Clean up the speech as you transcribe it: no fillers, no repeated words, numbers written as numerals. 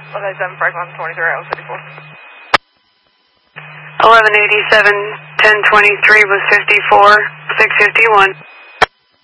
Okay, 7 Frank on 23, I was 54. 1187, 1023 was 54, 651.